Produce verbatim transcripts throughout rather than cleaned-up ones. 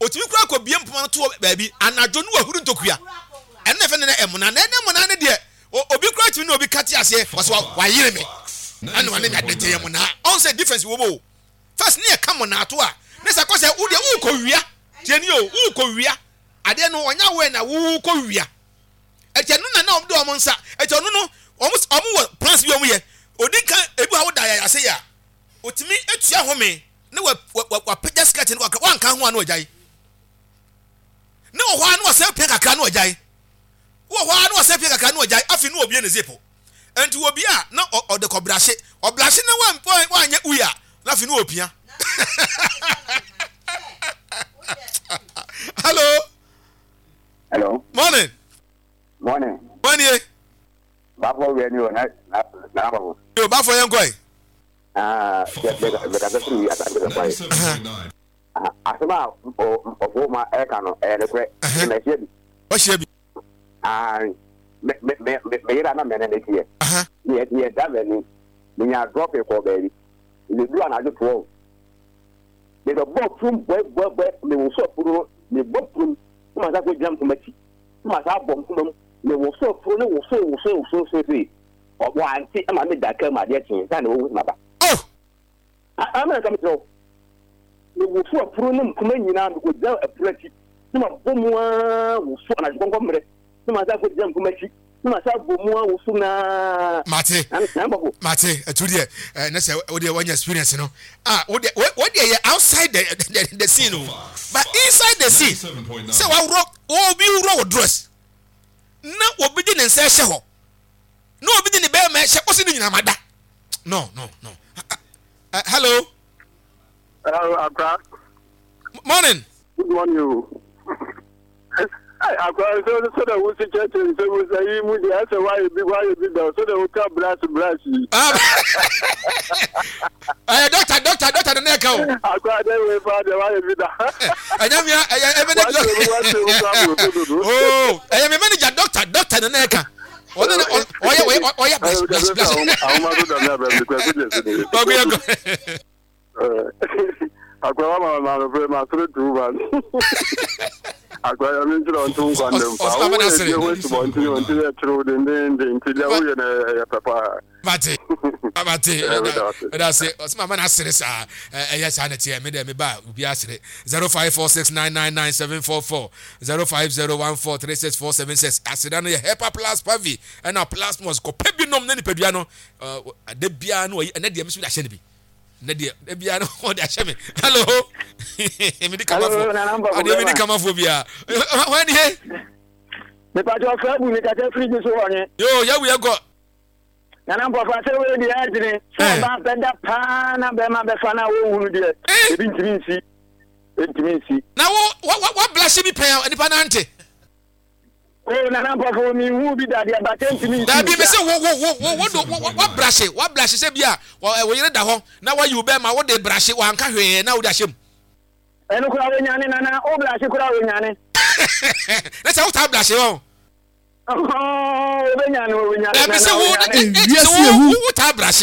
otimi kura ko biem poma to baabi anajo no ahuru ntokua ene fe ne emuna na ene muna ne de obi kura timi na obi kati ase was wa yire me ane wane me adete emuna on say difference wo bo first ne ka muna to a ne sa ko say wo de wo ko wia tie ni o wo ko wia ade no onya we na wo ko wia eche no na na omdo omonsa eche no no omo omo plans bi omo ye odinka ebu ha wo da ya ase ya otimi etua home ne wa wa pega skirt ne wa wanka ho anu ojai ne wo ho anu ose pega kakra anu ojai wo ho anu ose pega kakra anu ojai afi no obi ne zipo enti obi a na ode kobrahye obrahye na wa wanye uya na afi no opia hello hello morning morning morning bafo we ni na na na bafo yo bafo yen koi ah the the the three at the point ah asema o o ma e ka no e ne kwe na hie bi o hie bi ah me me me me ira na me ne ne tie aha ye ye da be ni ni ya drop e ko be ri ni du ana ju to ni do bo frum boy boy boy me wo so furu ni bo frum ma za ko jam ko machi ma za bom ko me wo so furu ni wo so wo so wo so so so o wa anti ama me da ka ma de tin sa na wo ma ba oh I'm not coming to you. Will so a prunum come in now with a pretty. Some of Bumwa will so as one comrade. Some of that would jump from a sheep. Some of that Bumwa will soon. Mate, Mate, a two year, and that's what they want experience, you know. Ah, what they are outside the the scene, but inside the scene. So I rock all be road dress. No, what be didn't say, Shaho. No, be didn't bear my shop was in Yamada. No, no, no. Uh, hello. Hello, Abra. Morning. Good morning. I got so so that we see church and so we say mu dey say why you be why you be there so that we can blast blast. Ah. Eh doctor doctor doctor na ka o. I got dey we for the why you be there. Anyam ya eh be doctor. Oh, eh me manager doctor doctor na ka. Oya oya oya oya bless bless bless. I want to do that because Go go go. Eh. Agora mama mama foi mais tudo tu mano. Agora eu me tirou um tum quando eu falo. Eu vou te botar um tum é true de de de de já o é é papa. Mate. Mate. That's it. Os mama na sere sa eh ya sa na tie me de me ba obi asere zero five four six nine nine nine seven four four zero five zero one four three six four seven six asere na Hepa Plus Pavi and a plus must go pebinom na ni pedua no eh de bia no na de me so da hye ne bi. Nadia, Ebia no hold that shame. Hello. Me come for. Ade me come for bia. When he? Me pa jo fa bu me ka te free so won. Yo, ya we go. Na number fa se we di adine. So ba beda pa na be ma be fa na wo hunu de. E bi ntimi nsi. E ntimi nsi. Na wo what blush me pay anipa na ante. Oh, na number for me who be that dia ba ntimi nsi. Da bi me say wo wo wo wo what brush what brush say bia wo yire da ho na wa you be ma wo de brush wa nka hwe na wo da hyem. Eno kura we nyane na na o brush kura we nyane. Na say wo ta brush wo. Oh, we nyane we nyane. Da bi say wo yes wo wo ta brush.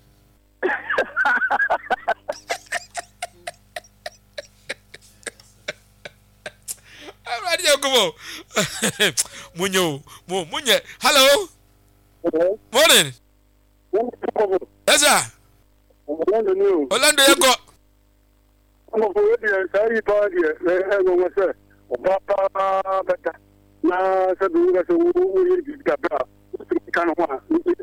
I'm ready to go. Munyo, munye. Hello. Morning. Yes, sir. Orlando, Orlando, you go. I'm going to say you told you. I'm going to say, Papa, but now, so do you know who you got? Kind of one.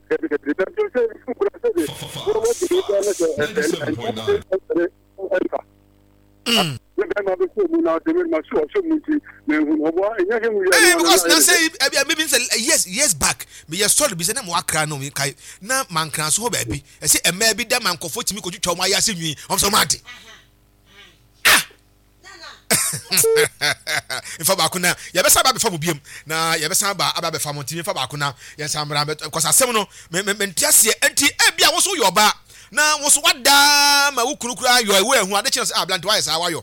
Because now say maybe say yes yes back me your story be say na mo akra no me kai na man kran so baby e say e ma bi da man kofo timi ko twitwa mo ayase nwi om so mate Infa ba kuna ya be sa ba be fa mo biem na ya be sa ba aba be fa mo timi fa ba kuna ya sa mra because asem no me me ntiase enti e bia wo so yo ba na wo so wada ma wo kurukuru ayo e wo ehu ade chance ah blant why sa wayo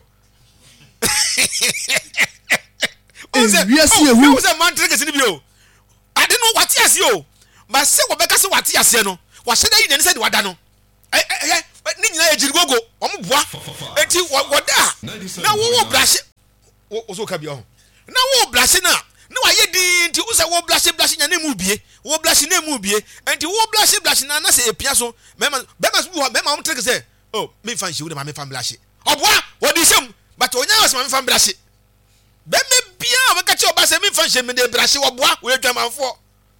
Yes, you was a man trick in you. I didn't know what yes you. My say what because what yes no. What said I said what dano. Eh eh but ni na ejiri gogo. Omo boa. Enti what da. Na wo wo brush. wo so ka bi ho na wo blase na na wa ye din nti wo se wo blase blase nya na mu bie wo blase na mu bie nti wo blase blase na na se epia so mema bema so wo mema wo trick say oh me fan shi wo ma me fan blase oboa wo di sem but onya was ma me fan blase bema bia wo ka che oba se me fan shi me de blase wo boa wo adwamanfo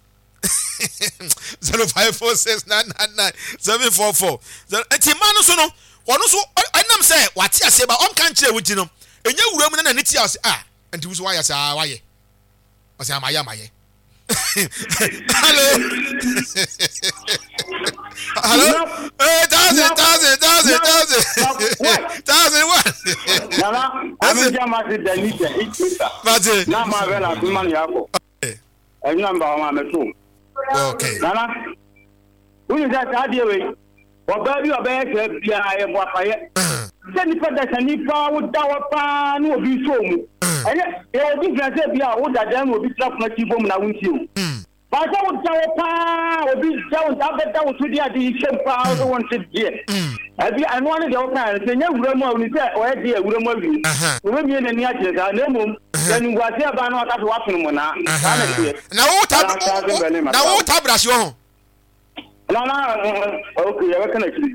zero five four six nine nine nine seven four four enti ma no so no wono so enam say wate ase ba on kan kire wuti no enye wura mu na na ti ase ah enti wo so waya sa waye ose amaye amaye hello hello eh thousand thousand thousand thousand thousand what nana ami jama se danite ikita mate na ma vela kuma yako enyo mba ma metu okay nana uni za tadie we oba bi oba ye se bia e mo afaye se ni peda se ni pa wo da wo pa ni obi so mu ene e obi gba se bia wo da dan obi trap na ti bom na wunti o ba se wo da wo pa obi da wo da be da wo so dia di shem pa wo won se die abi anu ane de wo ka se nya wura mu ni se o ye de wura mu wi wo mi ne ni aje ga na mum then wa se ba na ka so wa tunu mu na na de na wo ta na wo ta brasio ho no no okay ya kana kiri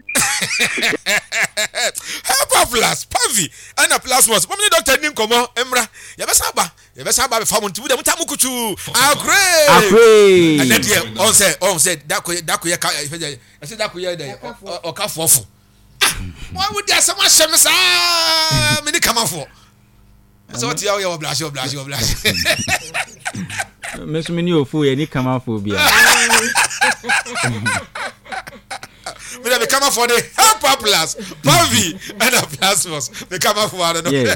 Help plus pavi ana plasmos mom ni doctor ni nkomo emra ya besa ba ya besa ba be fa monti dem ta mukutu agree agree and then on say on say dako dako ya ka I say dako ya dey o ka fofo why would there some asem sa me ni kama fo so what ya ya oblash oblash oblash me so me ni ofu ya ni kama fo bia me dey come for the help plus pavi and a plasmos me come for no yes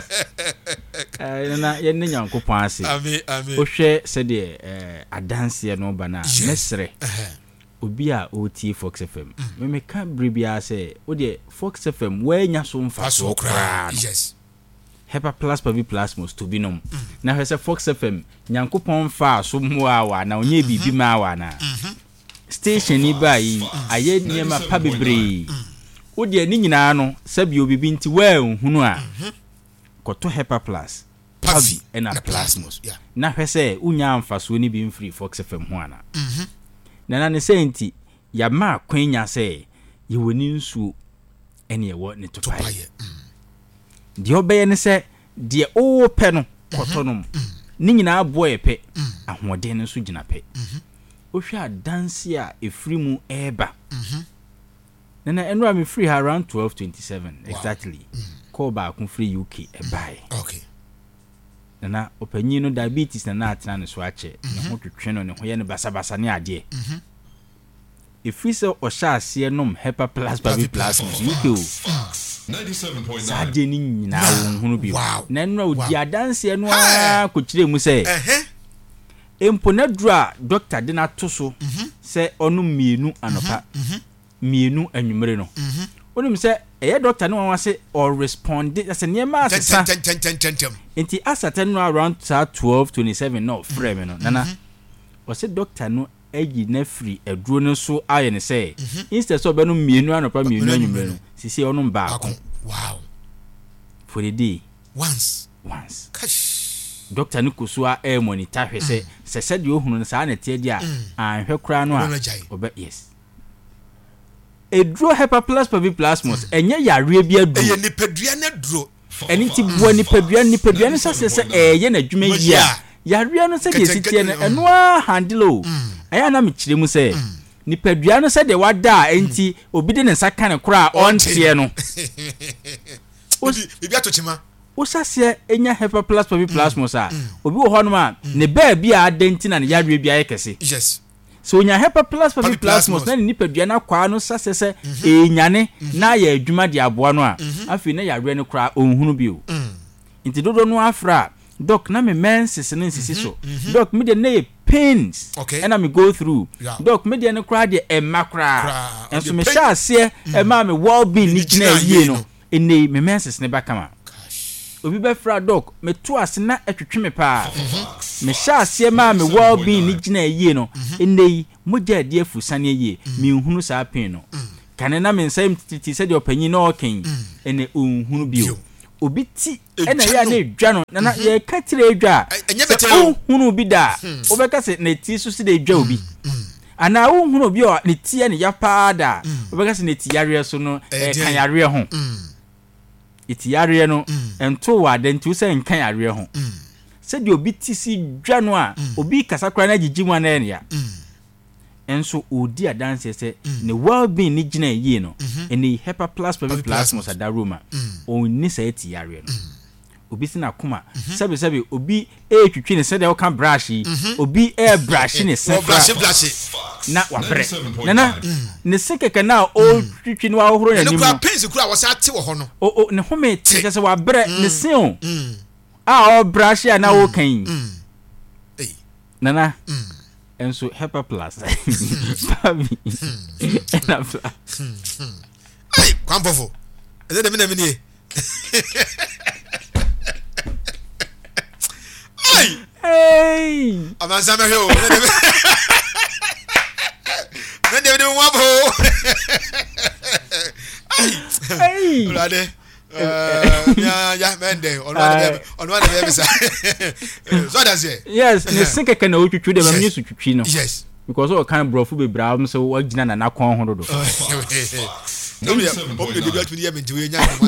eh na ye ne nyankopon ase ami ami o hwe se de eh adanse no ba na mesre obi a oti Fox F M me me ka bribia se o de Fox F M we nya so mfa so kra yes Hepa plus pavi plasmos to binom na hwe se Fox F M nyankopon fa so mo awa na onye bibi ma awa na station ni bai aye niema pa bebre wo de ni nyina no sabi obibi nti wa hunu a koto Hepa plus pavi na plasmos na hwese unya amfaso ni bi mfiri Fox F M ho ana mhm na na ne senti ya ma kwanya se ye woni nsuo ene ye wo ne topaye de obeye ne se de o pe no koto no ni nyina abo e pe ahoden no so gina pe mhm ohwa dance a efiri mu eba mhm nana enra me free around twelve twenty-seven exactly call back from free U K e buy okay nana opanyi no diabetes na na atena ne so ache ne ho twetwe no ne ho ye ne basa basa ne ade mhm efiri se o sha ase nom Hepa plus baby plus U K ninety-seven point nine sade ni nyina wo hunu bi na enra odi adanse no a ko kire mu se eh emponadura doctor de na to so se onu mienu anopa mienu anwumere no onim se eye doctor no wan se or respond se niema asesa enti asata no around twelve twenty-seven no frame no nana o se doctor no agi na free aduro no so aye ne se instead so be no mienu anopa mienu anwumere no sisi onu ba wow for the day once once doctor ni kusua e monitor hwe se se se de ohunu sa na tie dia anhwe kra no a obe yes edro Hepa plus pavi plasmos enye yare bi adu eye nipadua na duro eni ti bo nipadua nipadua no se se eye na dwuma yi a yare no se de sitie no eno a handle aya na me kire mu se nipadua no se de wada enti obi de ne nsa kan kra on tie no bibi atochima usase enya Hepa plus pavi plasmos a obi wo hono ma ne ba bia adenti na ne yare bia yekese yes so nya Hepa plus pavi plasmos na ne nipadua na kwa no sase se enyane na ya adwuma de aboa no a afi na yare no kra onhunu bio nti dodo no afra doc na me menses ne nsisi so doc me de na pains and I me go through doc me de no kra de emma kra enso me sha ase emma me well being ni gina yie no ene me menses ne bakama obi be fra doc me to ase na etwetwe me pa me sha ase ma me well being ni gina yie no ene moja de afusane yie me nhunu sa pen no kane na me nsam titi se de opanyi na oken ene onhunu bio obi ti ena ya na edwa no na ye ka tire edwa enye betero hunu bi da obeka se na ti so se da edwa obi ana wo hunu obi o ne ti ne ya paada obeka se ne ti yare so no kan yare ho iti yare no ento wa de nti se nkan yare ho se de obi ti si dwa no a obi kasa kra na gigi mu na ne ya enso odi adanse se ne well being ni gina yi no eni hepa plus plus plus mo sada roma oni se eti yare no obi sina kuma sabe sabe obi e twitwi ne se de o kan brush obi e brush ne se brush brush na wa bre nana ne se keke na o twitwi no ahoro na ni ni mo ne pens kura wo se ate wo ho no o o ne home ti se wa bre ne se o a o brush ya na o kan nana enso Hepa Plus baby na plus ai kwamfofo eze de mina mini ai hey avanza me ho na de de mo bo ai ulade Uh, yeah, yeah, Monday. On one, on one of them. So that's it. Yes, and the second can know to the news to Chino. Yes, because all kind of brofu be brown, so what did na con hundred. No, we hope you did to them into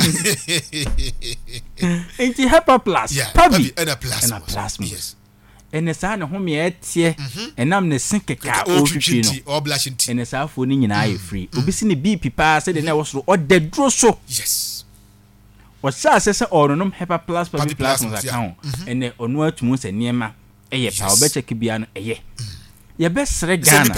Ain't it Hepa Plus? Yeah, Pabi and a plus, and a plus. Yes, and the son of whom yet here, and I'm the sink car or Chino or blushing tea, and the South phoning in eye free. Obisini B Pipa said, and I was or dead draw so. Yes. What's that says or no Hepa Plus Pabi Plus account and the onward to Moose and Niema, a ye power better Kibian, a ye. Your best regard,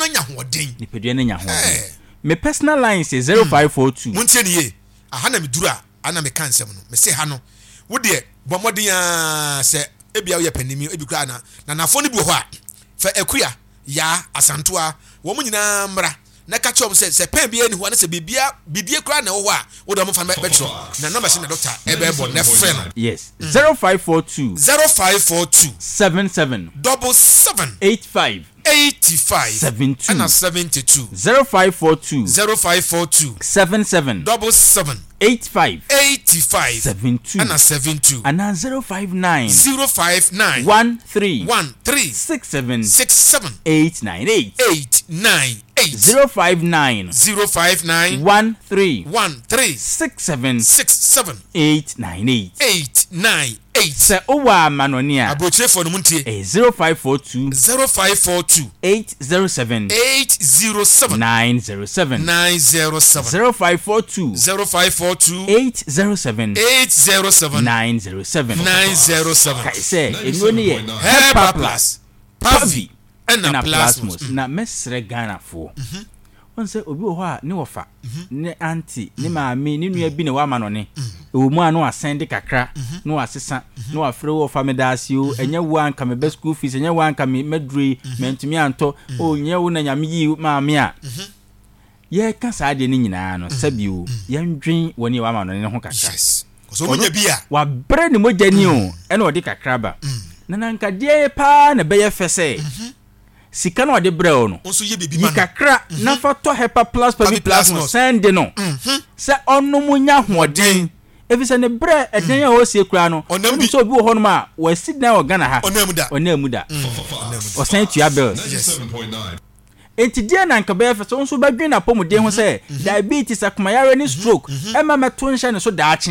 the Pediana. My personal line says zero five four two. Montenye, a Hana Midura, Anna Mecansam, me say Hano. Would dear, Bomodia say, Ebia Penimi, Ebicana, Nana Phony Boha, for Equia, ya, Asantua, woman in Ambra. Na catch up say say pen bi eni ho na say bibia bidie kra na wo ho a wo do mo fa metro na number say na doctor ebebo na friend yes zero five four two zero five four two seven seven double seven eight five eighty-five seventy-two and seventy-two zero five four two zero five four two seven seven double seven eighty-five eighty-five seventy-two and seventy-two and zero five nine zero five nine one three one three six seven six seven eight nine eight eight nine eight zero five nine zero five nine one three one three six seven six seven eight nine eight eight nine eight. Se owa manonia abotre for no muntie eh zero five four two zero five four two eight zero seven eight zero seven nine zero seven nine zero seven zero five four two zero five four two eight zero seven eight zero seven nine zero seven nine zero seven. Kai say enu ni ye Hepa Plus Pavi na plasmos na mesre Ghana fo on say obi wo ho a ne wofa ne auntie ne maami ne nua bi ne wa ma no ne ewo mu anu asende kakra no asesa no afre wo fa medasi o enye wo anka me be school fees enye wo anka me medre mentumi anto o nye wo na nyame yi maami a ye ka sa de ne nyina no sabi o ye ndwen woni wa ma no ne ho kakra yes so munya bia wa bre ne mogani o e na odi kakra ba na nanka de pa na be ye fese sika no de brɛ no onso ye bibi ma kakra na fa to Hepa Plus Pabi Plus no send no se onno munya hoɔden efise ne brɛ ɛden a o sie kura no onno so bi wo hɔ no ma wa sidna o Ghana ha onamuda onamuda o send to your bills ninety-seven point nine. enti dia na nka bɛ fɛ so onso ba dwen na pomuden ho sɛ diabetes akumayare ni stroke ɛma meto nhye ne so daakye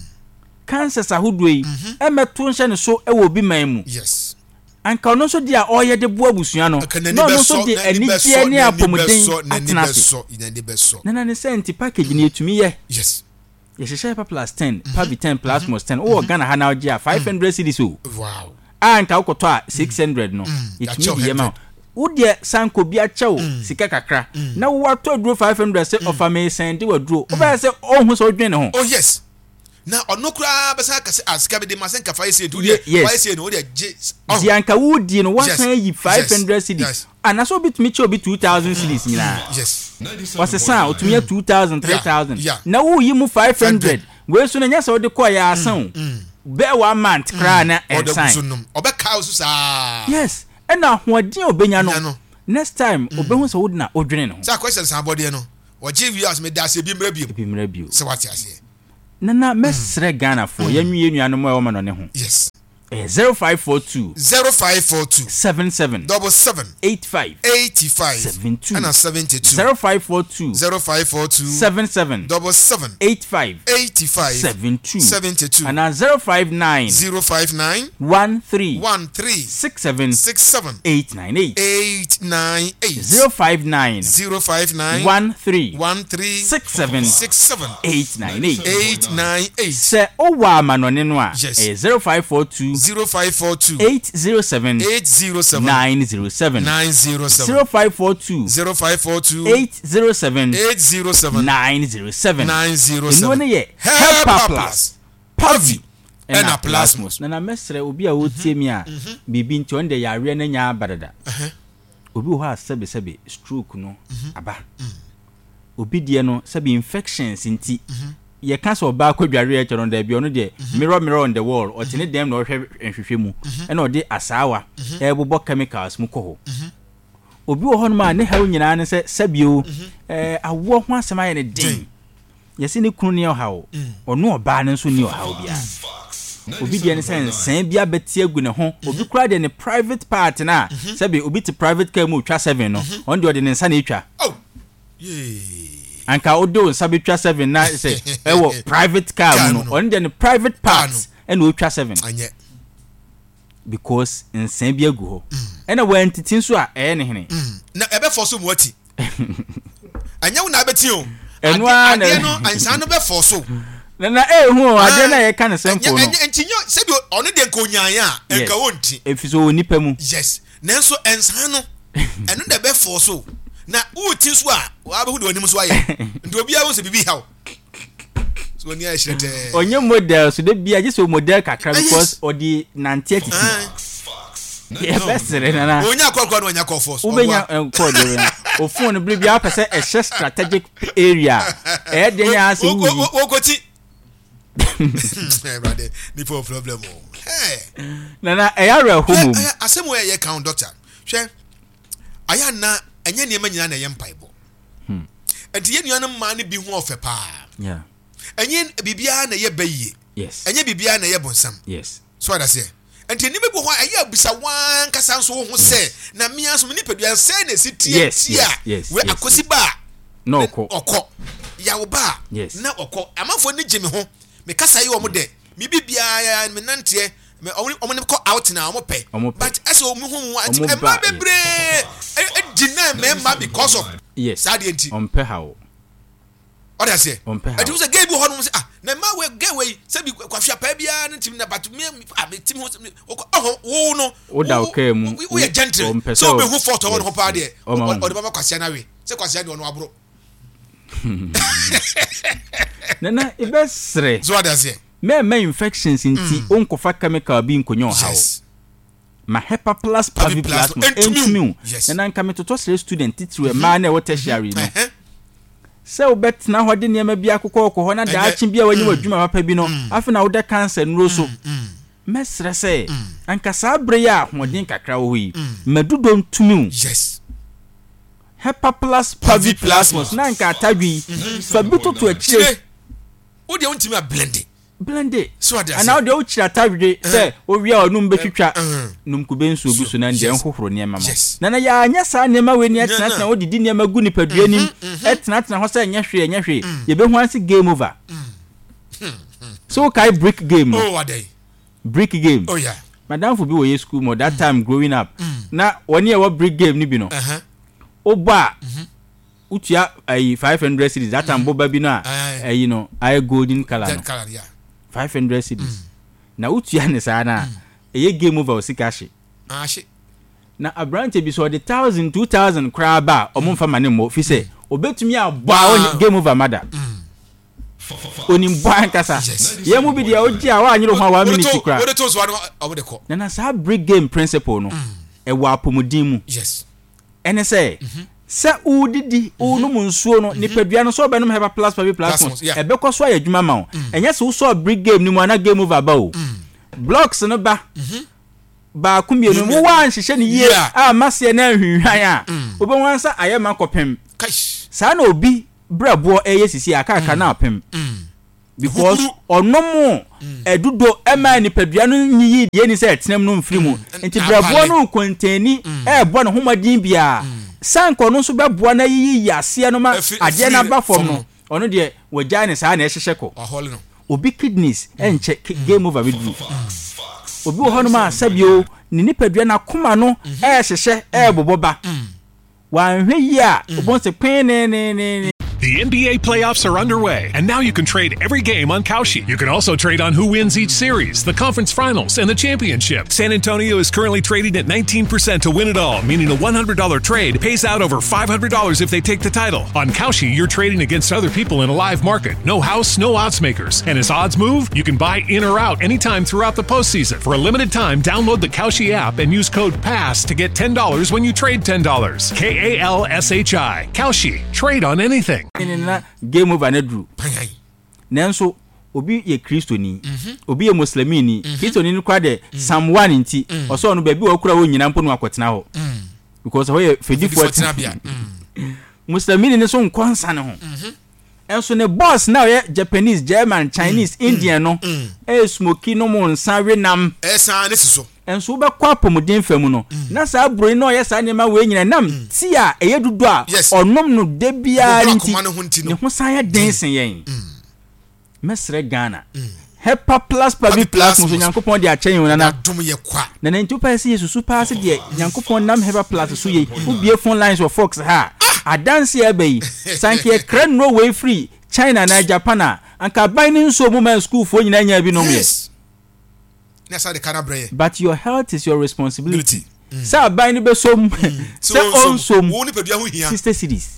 cancer sahudo yi ɛmeto nhye ne so ɛwɔ bi man mu yes anka no so dia oyɛ de bo abusua no no no so de anigye ne apomuden atenase na na ne senti package ne etumi ye yes ye hyehyɛ Hepa Plus ten Pavi ten plus most ten o Ghana ha na ogia five hundred cedis o wow anka ukotɔ a six hundred no etumi ye ma wo de sanko bi akyɛw sika kakra na wo wato aduro five hundred se of am send wo aduro o ba se ohun so odwen ne ho oh yes na onokura besa ka se aska be de masenka five cedis do de five cedis no de je di anka wo di no one kan yi five hundred cedis ana so bitumi che obi two thousand cedis nyina yes wase san otumi ya two thousand three thousand na wo yi mu five hundred we so na nya se wo de ko ya asan be one month kra na ensign obe ka so sa yes ena hoɔden obenya no next time obehu se wo na odwene no sa question san body no oje wi as me da se bi mra bi bi mra bi se wati ase Nana mesre Ghana for yemi yenu anom e wo ma no ne ho. Yes. Eh zero five four two zero five four two seven seven double seven eight five eighty-five seven two and seventy-two zero five four two zero five four two seven seven double seven eight five eighty-five seven two seventy-two and zero five nine zero five nine one three one three six seven six seven eight nine eight eight nine eight zero five nine zero five nine one three one three six seven six seven eight nine eight eight nine eight. Se owa manone no a Yes. eh zero five four two zero five four two eight zero seven eight zero seven nine zero seven nine zero seven zero five four two zero five four two eight zero seven eight zero seven nine zero seven nine zero eno seven. ne ye Helpa Helpa Plus Plus Pavi and and a Plasmos. na na mesre obi a wotie mi a bibi nti on de yare na nya abadada obi ho a sebe sebe stroke no aba obi de no sebe infections nti ye ka so ba kwadware e chero da bi ono de mirror mirror on the wall o tene dem na o hwe nhwehwe mu e na o de asawa e bobo chemicals mu ko ho obi wo hono ma ne hawo nyina ne se sabio eh awo ho asema ye ne den yesi ne kunu ne hawo ono oba ne nso ne hawo bia obi de ne sen sen bia beti agu ne ho obi kura de ne private part na sabi obi ti private car mu twa seven no on de ne nsa na etwa Oh. Yeah. anka odo nsa betwa seven na say ewo private car mu no on de ne private part and o twa seven Anye. because nsen bia agu ho ena wa entity nso a e ne hene Na ebe force mu ati. Anya wo na abeti o. Eno a na- Ade no ansa no be force. na na eh hu ade na ye ka ne sempo no Entinyo se bi ono de nkonyan a enka wonti. efiso onipa mu Yes. Nanso ensa no eno de be force. Na uti so a wa be hu de onim so aye. Nti obi a wo se bibi hawo. So ni a shirete. onye model so de bia je so model kakra Ah, yes. because odi ninety eight ye besere na na Onya kokko no onya kokko force. ubenya enko de na o phone bi bia pese a strategic area e de nya ase wu Wo koti. Eh brother, ni for problem o. Hey. na na e yare homo Asemo ye count doctor. Hwe. Aya na enye niam nyina na ye mpaibo. Hmm. Enti ye nuanam ma ne bi ho ofe pa. yeah Enye bibia na ye bayi. yes Enye bibia na ye bonsam. yes So ada se. Enti ni be ho aya abisa wan kasa nso ho se na mia so ni pedua se na si tie Yes, tie. yes, yes, We yes, akosi ba. no ko Oko. Ya wo ba. Yes. Na oko. Amafo ni gye me ho. Me kasa yi wo mo de. Me bibia ya me nante me omo ne ko out na omo pe. Omo pe. But as o mu hu anti Omo e ba, ma bebre e deny me ma because of yes sad enti. on pe how Oda se. Ompe ha. Enti wo se gay bi ho no se ah na ma we gay we se bi kwafia pa bia na tim na but me ah me tim ho oh wo no. Wo da okay mu. Wo ye gentle. Ompe So so- be hu photo ho yes, no pa de. yes. Oma, oma. Ode ba kwasia na we. Se kwasia de ono abro. na na e besere So oda se. me me infections nti onkofa chemical bi nkonyo hawo Yes. ma Helpa Plus Pavi Plus entumi Yes. na nanka me toto sere student titire ma na wo tertiary no Eh. se wo betna ho de niam bi akokọ okọ na da achi bia wani wadwuma papa bi no afi na wo da cancer nro so mesre se anka sa bre ya hodin kakra wo yi madudo ntumi Yes. Helpa Plus Pavi Plus na anka atadwi fa bi toto akire Chire. Wo de untimi a blend. blende So what ana wo de wo kira atadwi se wo wi a onum betwitwa Uh-huh. num kube nsu ogu so na ndie Yes. nhohoro niam ma Yes. na na ya anya sa niam we ni Na, etena na. tena wo didi niam agu ni padua nim etena tena ho sa nya hwe nya hwe ye be hu anse game over so kai brick game no. Oh what day. brick game Oh yeah. madam for bi wo ye school mo that time growing up na woni e wo brick game ni bi no Uh-huh. oba utia ai five hundred cedis that time boba bi no a Aye. eh you know I golden color no That color yeah. five hundred cedis na utia ne sa na eye game over o sika hye Ah shit. na abrante bi so the one thousand two thousand crab ba omo mfa mane mo fi se obetumi abwa Ah. game over mother onim bwan kasa Yes. ye mu bi dia ogi a wa anyiro ho one minute What kra the toes one over the call. na na sa brick game principle no e wa apomudin mu Yes. ene se se udidi unum nsuo no nipadua no so obenum Helpa Plus Pavi Plus Plus, yeah. e be koso ayadwuma ma o enye se wo so brick game ni mu ana game over ba o blocks no ba ba kumienu mo wa nhihye ne yie Yeah. a mase na ahwihwan a obe wansa ayema kopem Kaish. sa na obi brabo eye sisi aka aka na apem because onomo edudo ema ni padua no nyi die ni say etenem no mfiri mu enti brabo no konteni e bo no homadin bia sanko no so beboa na yiyi yase no ma ade na ba fom no ono de wagya ne saa na ehhehye ko obi kidneys enche game over midru obi ho no ma sabio ni ni padua na koma no e hyehyɛ e boboba wan hwe yi a obonse pen ne ne ne. The N B A playoffs are underway, and now you can trade every game on Kalshi. You can also trade on who wins each series, the conference finals, and the championship. San Antonio is currently trading at nineteen percent to win it all, meaning a one hundred dollars trade pays out over five hundred dollars if they take the title. On Kalshi, you're trading against other people in a live market. No house, no odds makers. And as odds move, you can buy in or out anytime throughout the postseason. For a limited time, download the Kalshi app and use code PASS to get ten dollars when you trade ten dollars. K A L S H I. Kalshi. Trade on anything. Na game over na dru nanso obi ye kristoni obi ye muslimini kristoni ni kwa de sam one nti oso no ba bi wakura wo nyina mpo no akotena ho because ho ye fedi forty muslimini ne so nkonsa ne ho enso ne boss na ye Japanese, German, Chinese, Indian no e smoky no mo nsa wenam e san ne siso enso be kwa pomodin famu no na sa broi no ye sa ne ma we nyina nam ti a eye dudu a onom no de bia nti ne ho san ya dancing yen mesre Ghana Hepa plus pabi plus mo nyankopon de achen na na dum ye kwa na ninety percent yesu super se de nyankopon nam Hepa plus so ye ubie phone lines of Fox ha adanse e bai sanke kran no way free China na Japan anka binding so mo man school fo nyina nya bi no ye nessa de canabre but your health is your responsibility sa binding be so se on so woni pedua ho hia sixty cities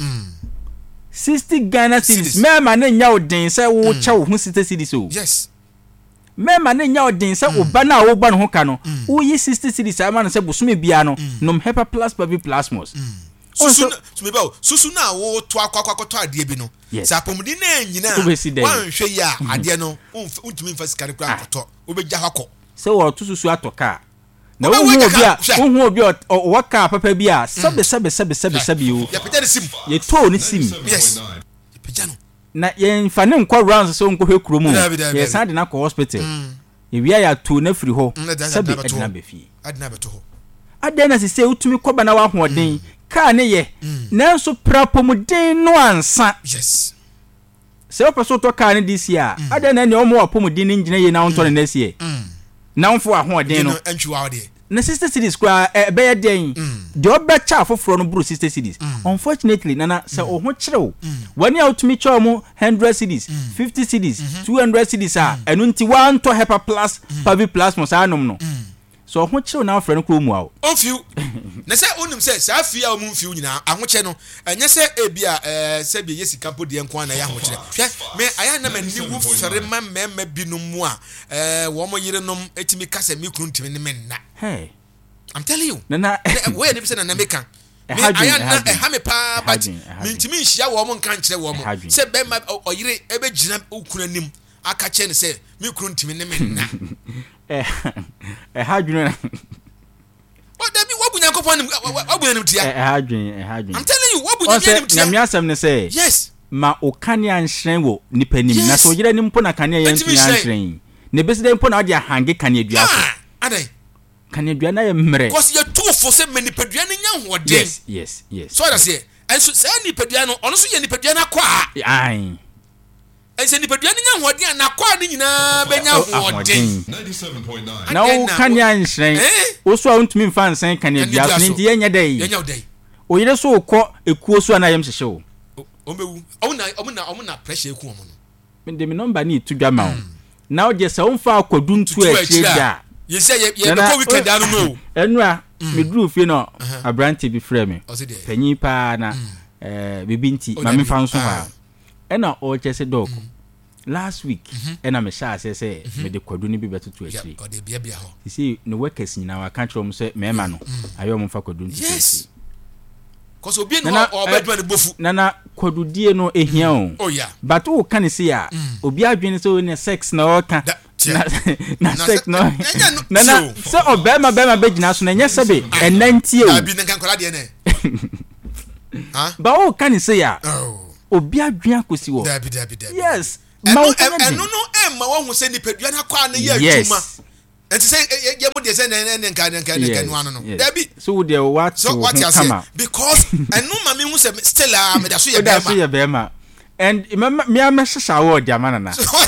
sixty Ghana cities me ma na nya odin se wo cha wo sixty cities o yes me ma na nya odin se oba na wo ba no ho ka no wo yi sixty cities ama na se bosome bia no nom Hepa plus pabi plasmos susu sumeba susu na wo to akwakwakwato ade bi no sa pomudi na nyina wan hwe ya ade no untumi mfa sikare kwa akoto obegya hako se wo to susu atoka na wo hu obi a wo hu obi o waka papa bi a sabe sabe sabe sabe sabe yo ya peta sim ye to ni sim yes peta no na ye mfa ne nkwa rounds so nkwo hwe kromu ye san de na ko hospital ye wi ya to na firi ho sabe adina be fi adina be to ho ade na se se utumi koba na wa hoden ka ne ye nanso prapomuden no ansa yes se opeso to ka ne this year ade na ne omo apomuden ne ngina ye na onto ne next year na onfo ahoden no antwi wa de na sister cities kwa be ye den de obecha afoforo no buru sister cities unfortunately nana se oho kirewo wani outumi cha omo one hundred cities fifty cities two hundred cities a enu nti one to Hepa plus pabi plus mo sa anom no so oho kirewo na afre no ko mu a o fiu na se onim se sa fia o mu fiu nyina ahoche no enye se ebia eh se bi yesi kampo de enko na ya ahoche hwe me aya na mani wu fere ma mema binum mu a eh wo mo yirenom etimi kase mi kunu ntimi ne menna hey I'm telling you nana we ne se na na meka me aya na e ha me pa but me ntimi nhia wo mo nka nkire wo mo se be ma oyire ebe gina okunu anim aka che ne se mi kunu ntimi ne menna eh eh hadwene what that be what bunyankopon abuanim tia eh hadwene eh hadwene I'm telling you what bunyanim tia nyame asem ne say yes ma okane anhyen wo nipa nim na so yire nim po na kane yan tia anhyen ne beside mpo na odi ahange kane dua so adai kane dua na ye mmere because you too for say many pedua ne nya hoden yes yes yes so that say and so say ni pedua no ono so ye ni pedua na kwa ai and say ni pedua ne nya hoden na kwa ni nyina benya hoden ninety-seven point nine na o kane anhyen o so a untumi mfa nsan kane dua so nti ye nya dai ye nya dai o yire so okọ ekuo so na yem hyehye o o mewu o na o na o na pressure eku o mo no me de me number ni tu dwama o na o je se o mfa akodu ntu e chia ye say ye ye ko weekend anu no enu a me dru fie no abranti bi frɛ me panyi pa na eh bibi nti ma me fa nso ha ena o che se dog last week ena me sha se se me de kwadu ni bi betoto akiri o de bia bia ho you see no workers nyina wa kan kire mo se me ma no ayo mo fa kwadu nti yes cause obi no o bedwa ne bofu nana kwadudie no ehia o oh yeah but o kan se ya obi adwene se o ne sex na o kan na sex no nana se obema bema begina so na nya sebe enantie o abi ne kan kola de ne ha ba o kan se ya obi adwene akosi wo dabi dabi dabi yes ɛno no ɛmma wɔn ho sɛ nipadua na kɔ ana yɛ adwuma ɛnti sɛ yɛ mo deɛ sɛ ne ne nka ne nka ne nka no ano no dabi so wo deɛ what so what you say because ɛno ma me hu sɛ still a me da so yɛ bɛma so yɛ bɛma and me am hyehyɛ award dia mana na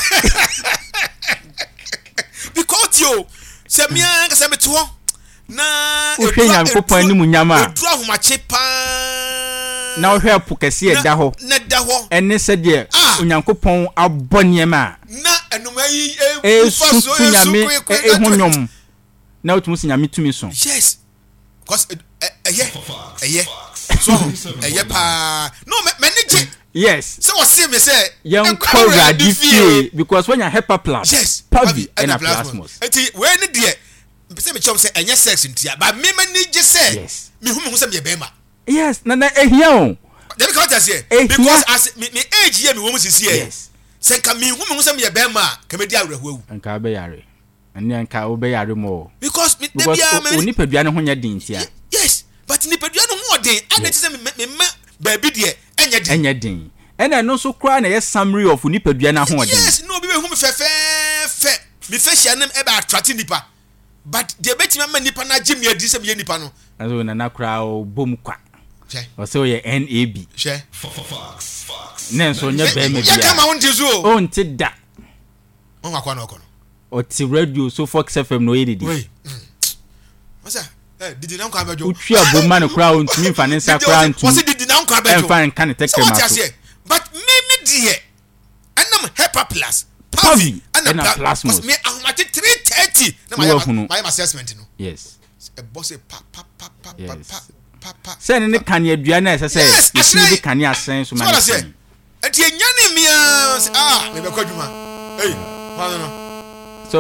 because yo sɛ me an ka sɛ me to na o hwɛ Nyankopɔn anim nyama edu ahomache pa na o hwɛ po kɛse ɛda hɔ na da hɔ ɛne sɛ deɛ Onyankopɔn abɔ nneɛma na enuma yi e fa so e ho nyom na o tumu si nyame tumi so yes because ɛyɛ ɛyɛ so ɛyɛ pa no me ne je yes so what say me say young already feel because when you hyper plus yes pavi and a plasmos enti we ne de say me chom say enye sex ntia ba me ma ni je say yes me hu me hu say me be ma yes na na ehia o dem ka what say because as me, me age here me wo mu sisi yes say ka me hu me hu say me be ma ka me di awrehu awu nka be yare ene nka wo be yare mo because me de bia me onipadua ne ho nya din tia yes but nipadua no ho odin ade say me me ma ba bi de enye din enye din ena no so kra na ye summary of nipadua na ho odin yes no bi be hu me fe fe fe me fe hia nem e ba attract nipa but de beti ma nipa na gym me adi say me nipa no aso na na kra o bom kwa che o se o ye N A B che nenso nya be me bia ya kama won tizo o nti da on akwa na okono o ti radio so Fox F M no ye didi wait what's that eh didi na nkwa abejo utwi aboma no kra o ntumi fa ne nsa kra ntu what's didi na nkwa abejo en fa nka ne tekema but me me die anam Hepa Plus Pavi and a plasmos me ahomate three thirty na my my assessment no yes a boss pa pa pa pa pa pa pa say ne kan adua na ese say isi bi kan asen so ma say enti enya ne me ah me be kwadwuma hey wano no so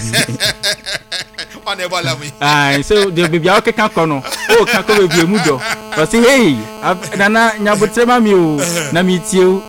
on e bola me ah so the baby o keka ko no o ka ko be mu do o say hey nana nyabotre ma mi o na mi tie o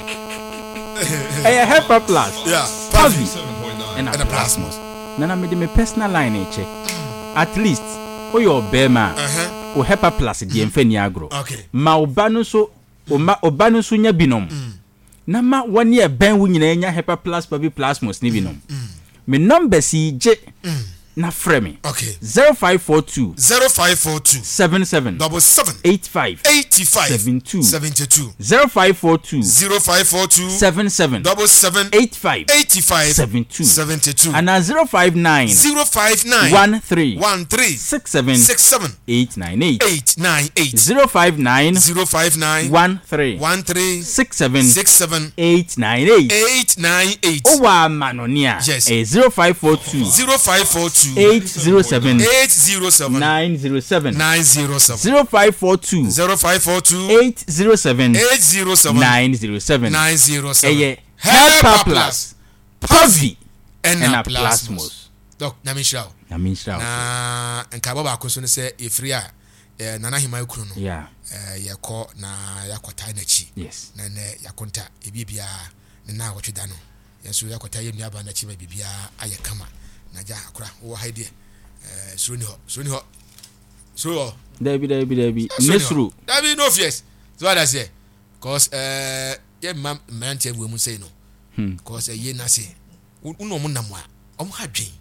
a Hepa Plus yeah Pavi and a plasmos nana me de me personal line e check at least o your bema uh-huh o Hepa Plus de mfani agro okay ma oba no so o ma oba no so nya binom na ma woni e ben wo nyina nya Hepa Plus Pavi plasmos ni binom me number si je na frɛ me okay zero five four two zero five four two seven seven double seven eight five eighty five seven two seventy two zero five four two zero five four two seven seven double seven eight five eighty five seven two seventy two and a zero five nine zero five nine one three one three six seven six seven eight nine eight eight nine eight zero five nine zero five nine one three one three six seven six seven eight nine eight eight nine eight o wa manonia yes a zero five four two zero five four two eight zero seven eight zero seven nine zero seven nine zero seven zero five four two zero five four two eight zero seven eight zero seven nine zero seven nine zero seven eye Hepa Plus Pavi and and a a plasmos doc na me shao na me shao na nka baba ko so ne se efri a nana hima ekuru no yeah eh yakọ na yakọta na chi yes na ne yakonta ebibia ne na wotweda no yeso yakọta ye nua ba na chi ma bibia aye kama na ja akura wo haide eh suro ni ho suro ni ho suro Debi debi debi nesru debi no fears so what I say cause eh ye mam mante we mu say no hmm cause ye na say uno mu nam a omo ha dwen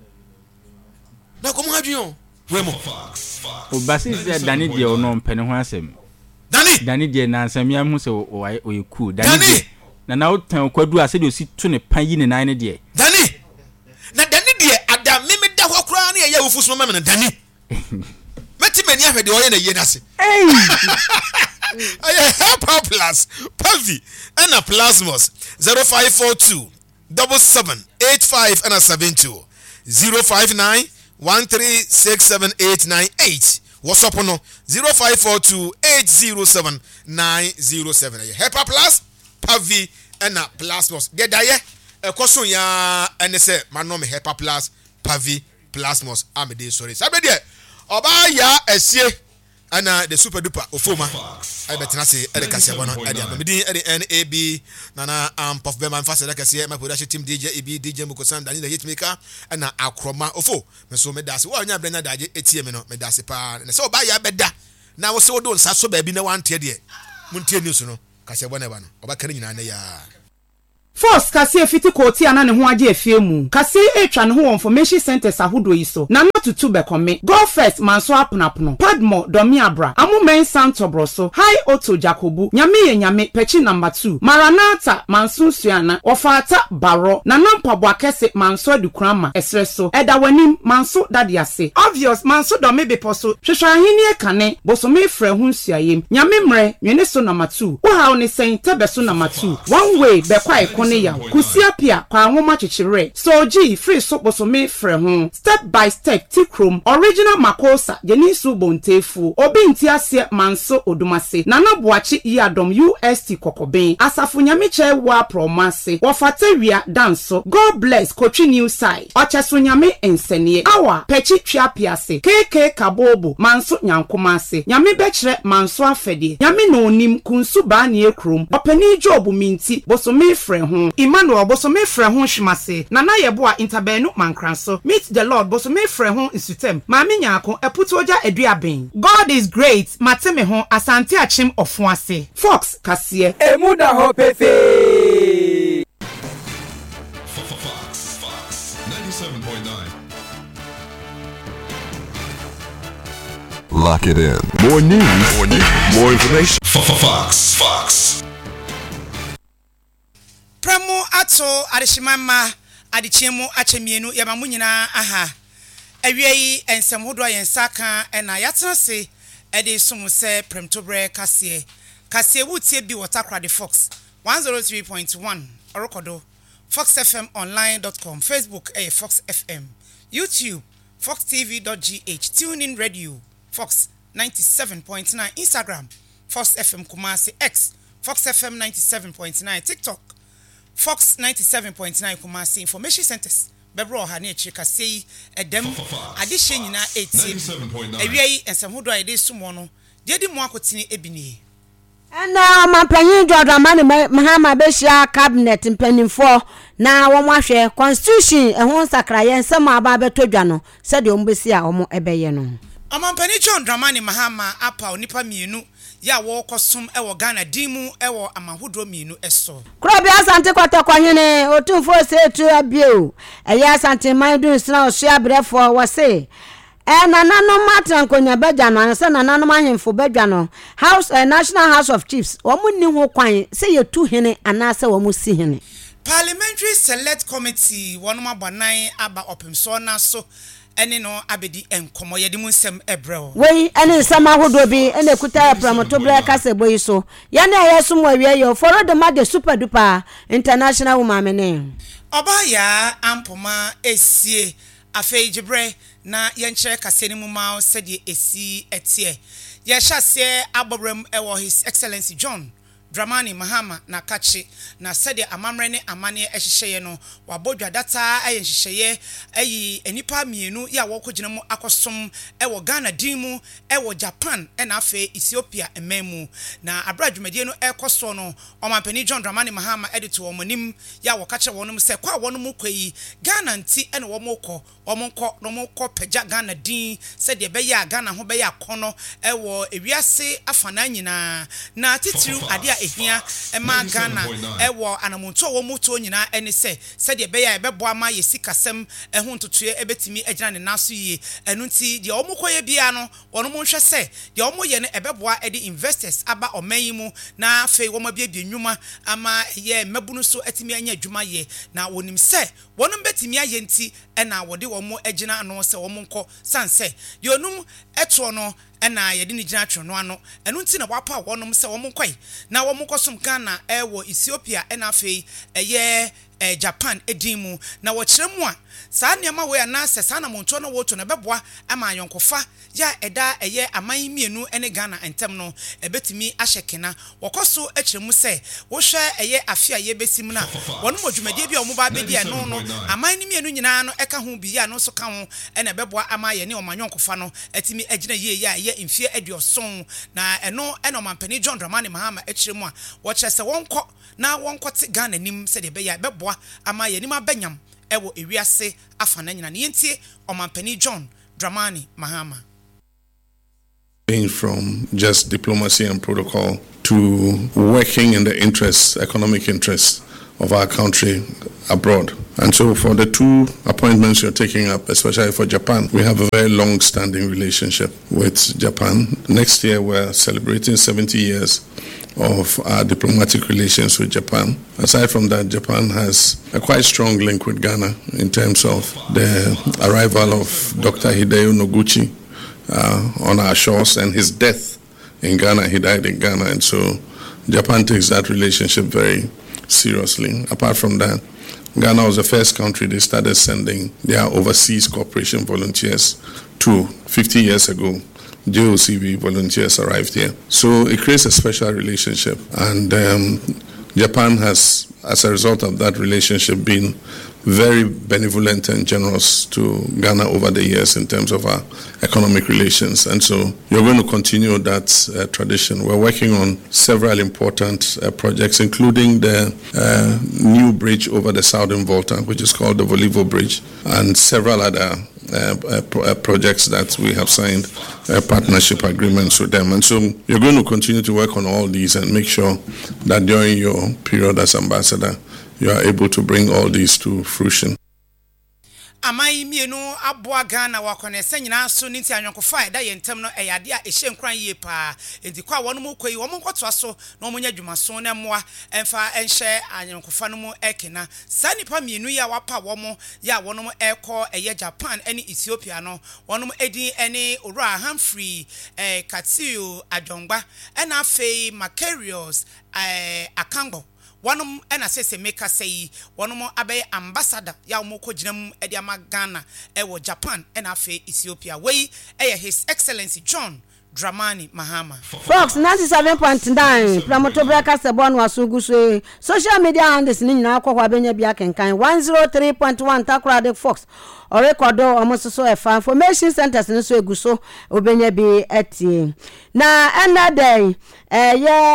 na ko mu ha dwen o we mo o basi se dani de o no mpene ho asem dani dani de na asem ya mu se o o ye cool dani de na na o tan kwadu ase de o si to ne pan yi ne nan ne de dani na dani de adam me me da ho kra na ye ya wofu so ma me na dani meti mani ahwede o ye na ye na se hey aye Hepa Plus Pavi and a plasmos zero five four two double seven eight five and a seven two zero five nine one three six seven eight nine eight what's up no zero five four two eight zero seven nine zero seven Hepa Plus Pavi and a plasmos de daye e koso ya ene se manom Hepa Plus Pavi plasmos amede sorry sabe de oba ya esie ana the super duper ofoma I betina say e kase bono e dia me din e N A B nana am puff be man fast e kase my production team D J E B D J Mukosan Daniel Hitmaker ana akroma ofo me so me dase wa nya brenya daje etie me no me dase pa na say oba ya beda na wo se wo do nsa so ba bi na wan tie de mun tie news no kase bono e ba no oba kan nyina na ya Force kase fiti koti ana ne ho age efie mu. Kase etwa ne ho information centers ahodo yi so. Na not to be come. Go first manso aponapono. Padmo domi abra. Amu men santo broso. Hi Otto Jacobu. Nyame ye nyame pechi number two. Maranatha manso suana. Ofata baro. Na nampa boakese manso dukrama esreso. Eda wanim manso dadi ase. Obvious manso domi beposo. Hwehwa hini e kane. Boso me frɛ ho nsuayem. Nyame mre nwene so number two. Wo ha oni sen tebe so number two. One way be kwa ekone ya. Kusia pia kwa nwoma chichire. So G free so boso me frɛ ho. Step by step tikrom original makosa jenisu bontefu. Obi nti ase manso odumase. Nana boachi yadom U S T kokoben. Asafu nyame che wa promase. Wofatewia danso. God bless Kochi New Side. Ocheso nyame ensenie. Awa pechi twa piase. K K Kabobo manso nyankomase. Nyame bechre manso afedie. Nyame no onim kunsu ba ne ekrom. Opani job minti boso me frɛ ho. Emmanuel boso me frɛ ho hwimase. Nana yeboa interbenu mankranso. Meet the Lord boso me frɛ ho insutem. Maami nyako eputoja eduaben. God is great. Mateme ho asante achim ofuase. Fox kasie. Emuda ho pefe. Fox, Fox, ninety-seven point nine. Lock it in. More news, more news, more information. Fox, Fox. Pramo ato adeshimama adichemu achemienu yamamu nyina aha. Ewiei ensem hodo yensaka ena yatense ede sumu se premtobre kasie. Kasie wutie bi watakra de Fox one oh three point one orokodo fox f m online dot com, Facebook eh Fox F M, YouTube fox t v dot g h, TuneIn Radio Fox ninety-seven point nine, Instagram Fox F M Kumasi, X Fox F M ninety-seven point nine, TikTok Fox ninety-seven point nine Kumasi. Information centers bebro ha ne chika sei edem adehye nyina eighteen ewiei ensemhodo ide sumo no de di mo akotini ebini ena mampanyin Dramani Mahama behia cabinet mpanimfo na wo ahwe constitution ehun sakraye nsem aba betodwa no se de ombesi a omo ebeye no amampani John Dramani Mahama apa onipa mienu ya wo kosum ewo Ghana dimu ewo amahodo mienu eso krobi asante kwata kwahene otumfo setu abio eye asante mandu nsina osua brefo wo se eh nanano matan konya bedwa no anse nanano mahemfo bedwa no house uh, National House of Chiefs wo munni ho kwan se yetu hene anase wo musi hene Parliamentary Select Committee wonoma abonan aba opemso na so ene no abedi enkomo yedi mu nsem ebreo wei ene nsem ahodo bi ene kuta promotobre kase boyi so ya na yeso mo awie yo for the made super duper international woman mene oba ya ampoma esie afei jibre na yenche kase ni mu ma sede esi etie ye hyase abobrem ewo His Excellency John Dramani Mahama na kachi na sede amamre ne amane ehyehye no wabodwa data aye hyehye ayi enipa mienu ya wokogina mu akosom ewo Ghana dimu ewo Japan ena afe Ethiopia ememu na abradwumadie no ekoso no omampani John Dramani Mahama edito omonim ya wokache wonum se kwa wonum kweyi Ghana nti ena womokọ omonko no mokọ pagya Ghana din sede beya Ghana ho beya kono ewo ewiase afana nyina na titiru ade ehia ema Ghana ewo anamonto wo moto nyina ene se sede beya ebebo ama yesikasem ehun totue ebetimi agina ne naso yie enu nti de omokoye bia no wono mo hwe se de omoye ne ebeboa ede investors aba omayi mu na afei wo ma bia bia nwuma ama ye mabunu so atimi anya adwuma ye na wonim se wono betimi aye nti ena wode wo mo agina ano se wo mo nko sanse de onum eto no ena yedi ni gina twono ano enu nti na wapa wonom se wo mo kwai na wo mo kosum Ghana ewo Ethiopia ena afei eye eh, Japan edimu na wo kyeremu a saa niama we na se saa na monto no woto na beboa ama ayonkofa ya eda eye aman mienu ene Ghana entem no ebetimi ahyekena wokoso akyeremu se wo hwe eye afia ye besim na wono modwumadie bi omo ba bedi eno no aman ni mienu nyina no eka ho bi ya no so ka ho ene beboa ama ye ne omanyonkofa no atimi agina ye ya ye mfie aduoson na eno eno mampani John Dramani Mahama akyeremu a wo kyerese wonko na wonkote Ghana nim se de be ya beboa ama ye nim abanyam ewo ewiase afana nyina ne yentie omampani John Dramani Mahama. From just diplomacy and protocol to working in the interests, economic interests of our country abroad. And so for the two appointments you're taking up, especially for Japan, we have a very long-standing relationship with Japan. Next year, we're celebrating seventy years of our diplomatic relations with Japan. Aside from that, Japan has a quite strong link with Ghana in terms of the arrival of Doctor Hideo Noguchi uh, on our shores and his death in Ghana. He died in Ghana, and so Japan takes that relationship very seriously. Apart from that, Ghana was the first country they started sending their overseas cooperation volunteers to fifty years ago. J O C V volunteers arrived here. So it creates a special relationship. And um, Japan has, as a result of that relationship, been very benevolent and generous to Ghana over the years in terms of our economic relations. And so you're going to continue that uh, tradition. We're working on several important uh, projects, including the uh, new bridge over the Southern Volta, which is called the Volivo Bridge, and several other uh, uh, pro- uh, projects that we have signed uh, partnership agreements with them. And so you're going to continue to work on all these and make sure that during your period as ambassador, you are able to bring all these to fruition. Amai mienu aboa Ghana wakone se nyina so nti anwonkofa da ye ntem no eyade a ehye nkran ye pa enti kwa wono mu koi wo mo nkoto so na mo nya dwumaso na moa emfa enhye anwonkofa no mu ekena sa nipa mienu ya wapa wo mo ya wono mo eko eye Japan ene Ethiopia no wono mo edi ene Ora Humphrey eh Katiu Adongba ena afei Macarius eh Akango Wanum ena sese meka sei wanum abe ambassador ya umoko jinam edi ama Ghana ewo Japan ena afe Ethiopia wey eye His Excellency John Dramani Mahama. Fox ninety-seven point nine promoter broadcast born wasugusu social media handles ni nyina akwa benya bia kenkan one oh three point one Takra de Fox o record o mososo e fa information centers ni so eguso obenya bi etie na ena day eh ye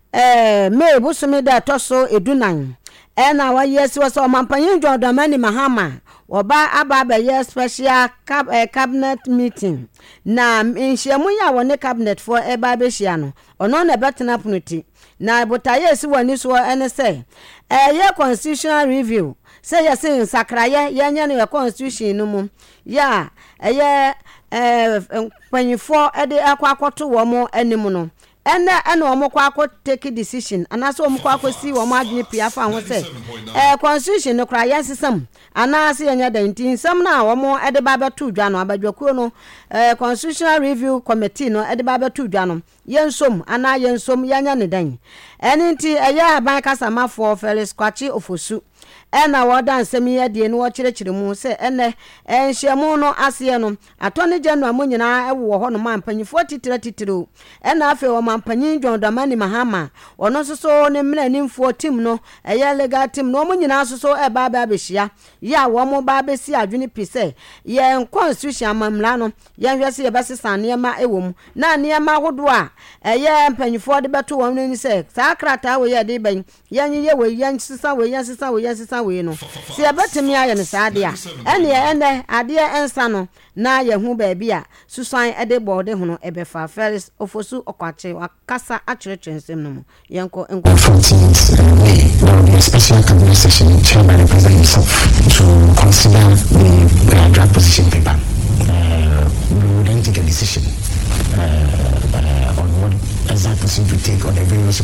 eh me busumi da toso edunan ena wa yes was o mampanyin John Dramani Mahama oba aba ye special cab, eh, cabinet meeting na nhyiamu ya wone cabinet for eba be hia no ono na betena puniti na botaye si wani so ene say eh ye constitutional review say ye sin sakraye ye nya ne constitution no mu ya eh ye eh panyifo ede akwakoto wo mo anim no ene ene wo mo kwako take decision anaso wo mo kwako si wo mo adwene pia fa ho say eh constitution no kra yensesam anase yenya dantin sam na wo mo ede ba betu dwa no abadwakuo no eh constitutional review committee no ede ba betu dwa no yensom ana yensom yanya ne dan ene nti eya aban kasamafo Felix Kwachi Ofosu ena wodan semi yedie no wo kirekire mu se ene enhyiamu no ase no atoni January mu nyina ewo ho no mampanyifo titira titiro ena afi wo mampanyin John Dramani Mahama ono soso ne mna nimfo team no eye legal team no mu nyina soso e ba ba behia ya wo mo ba be si adwene pise ye constitution amamla no ye hwese ye besesa ne ma ewo mu na ne ma hodo a eye mpanyifo de beto wo ni se sakrata we ye de ban ye nye we ye sisa we ye sisa we ye sisa we no se abetimi aye ne saade a ene ene ade ensa no na ye hu ba bia susan ede bode hu no ebefa Felix Ofosu Okwache wakasa akyerɛkyerɛ nsɛm no mu yenko enko fourteenth May there will be a special cabinet session chaired by the president himself to consider the uh, draft position paper. Uh, we will then take a decision uh, uh, on what exact position to take on the various